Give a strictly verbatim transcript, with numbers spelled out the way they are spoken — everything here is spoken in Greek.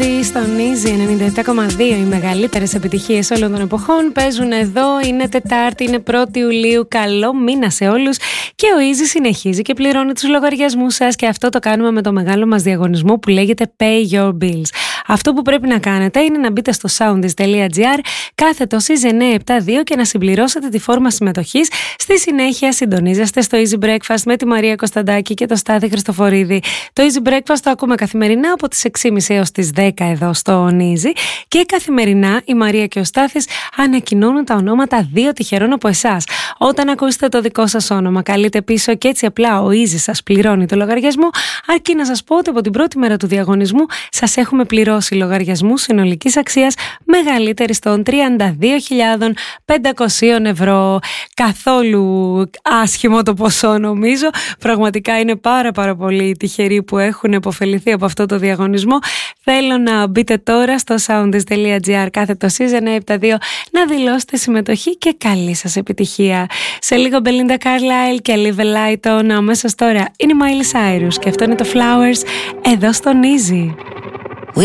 Melody στον Easy ενενήντα επτά κόμμα δύο. Οι μεγαλύτερες επιτυχίες όλων των εποχών παίζουν εδώ. Είναι Τετάρτη, είναι πρώτη Ιουλίου. Καλό μήνα σε όλους. Και ο Easy συνεχίζει και πληρώνει τους λογαριασμούς σας. Και αυτό το κάνουμε με το μεγάλο μας διαγωνισμό που λέγεται Pay Your Bills. Αυτό που πρέπει να κάνετε είναι να μπείτε στο soundis.gr κάθετο Easy εννιακόσια εβδομήντα δύο και να συμπληρώσετε τη φόρμα συμμετοχής. Στη συνέχεια συντονίζεστε στο Easy Breakfast με τη Μαρία Κωνσταντάκη και το Στάθη Χριστοφορίδη. Το Easy Breakfast το ακούμε καθημερινά από τις έξι και μισή έως τις δέκα εδώ στο Easy. Και καθημερινά η Μαρία και ο Στάθης ανακοινώνουν τα ονόματα δύο τυχερών από εσάς. Όταν ακούσετε το δικό σας όνομα, καλείτε πίσω και έτσι απλά ο Easy σας πληρώνει το λογαριασμό. Αρκεί να σας πω ότι από την πρώτη μέρα του διαγωνισμού σας έχουμε πληρώσει λογαριασμού συνολικής αξίας μεγαλύτερης των τριάντα δύο χιλιάδες πεντακόσια ευρώ. Καθόλου άσχημο το ποσό, νομίζω. Πραγματικά είναι πάρα πάρα πολύ τυχεροί που έχουν επωφεληθεί από αυτό το διαγωνισμό. Θέλω να μπείτε τώρα στο soundis.gr κάθετο Easy εννιακόσια εβδομήντα δύο να δηλώσετε συμμετοχή και καλή σας επιτυχία. Σε λίγο Belinda Carlisle και Live Lighton. Αμέσως τώρα είναι η Miley Cyrus και αυτό είναι το Flowers εδώ στον Easy.